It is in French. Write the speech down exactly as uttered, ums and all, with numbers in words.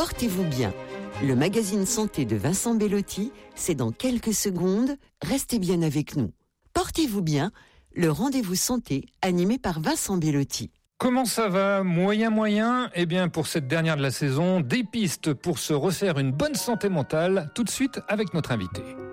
Portez-vous bien. Le magazine santé de Vincent Bellotti, c'est dans quelques secondes. Restez bien avec nous. Portez-vous bien, le rendez-vous santé animé par Vincent Bellotti. Comment ça va ? Moyen, moyen ? Eh bien, pour cette dernière de la saison, des pistes pour se refaire une bonne santé mentale, tout de suite avec notre invité.